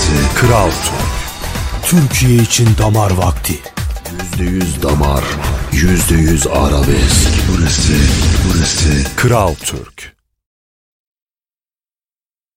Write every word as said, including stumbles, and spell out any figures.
Kral Türk. Türkiye için damar vakti. Yüzde yüz damar, yüzde yüz arabesk. Burası, burası Kral Türk.